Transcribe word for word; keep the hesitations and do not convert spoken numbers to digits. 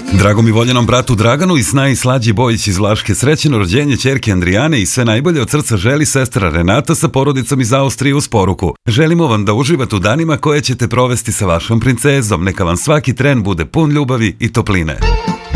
Dragom i voljenom bratu Draganu i Snaji Slađi Bojić iz Vlaške srećeno rođenje ćerke Andrijane i sve najbolje od srca želi sestra Renata sa porodicom iz Austrije uz poruku. Želimo vam da uživate u danima koje ćete provesti sa vašom princezom. Neka vam svaki tren bude pun ljubavi i topline.